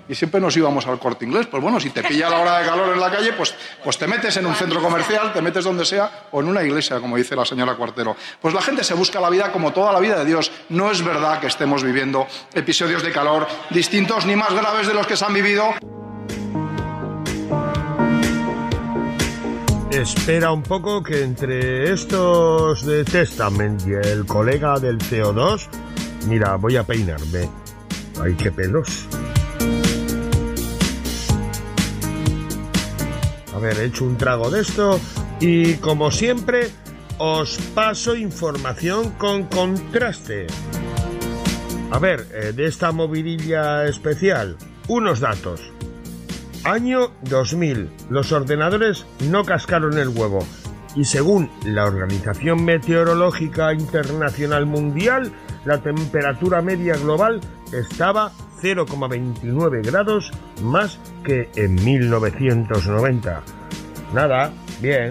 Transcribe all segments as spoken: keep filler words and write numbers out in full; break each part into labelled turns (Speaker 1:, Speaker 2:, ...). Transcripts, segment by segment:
Speaker 1: y siempre nos íbamos al Corte Inglés. Pues bueno, si te pilla la hora de calor en la calle, pues, pues te metes en un centro comercial, te metes donde sea, o en una iglesia, como dice la señora Cuartero. Pues la gente se busca la vida como toda la vida de Dios. No es verdad que estemos viviendo episodios de calor distintos ni más graves de los que se han vivido.
Speaker 2: Espera un poco, que entre estos de Testament y el colega del C O dos, mira, voy a peinarme. ¡Ay, qué pelos! A ver, he hecho un trago de esto y, como siempre, os paso información con contraste. A ver, eh, de esta movidilla especial, unos datos. Año dos mil, los ordenadores no cascaron el huevo y, según la Organización Meteorológica Internacional Mundial, la temperatura media global estaba cero coma veintinueve grados más que en mil novecientos noventa. Nada, bien.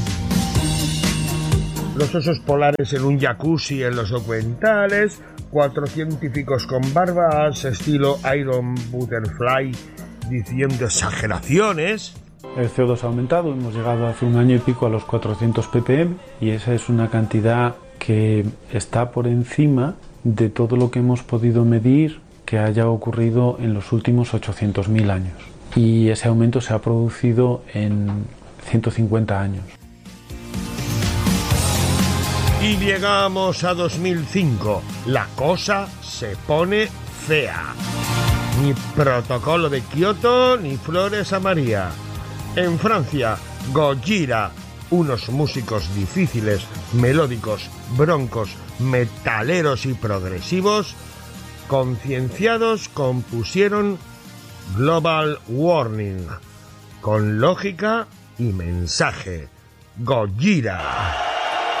Speaker 2: Los osos polares en un jacuzzi en los documentales, cuatro científicos con barbas estilo Iron Butterfly diciendo exageraciones.
Speaker 3: El C O dos ha aumentado, hemos llegado hace un año y pico a los cuatrocientos ppm y esa es una cantidad que está por encima de todo lo que hemos podido medir que haya ocurrido en los últimos ochocientos mil años. Y ese aumento se ha producido en ciento cincuenta años.
Speaker 2: Y llegamos a dos mil cinco. La cosa se pone fea. Ni protocolo de Kioto, ni flores a María. En Francia, Gojira, unos músicos difíciles, melódicos, broncos, metaleros y progresivos, concienciados, compusieron Global Warning, con lógica y mensaje. Gojira.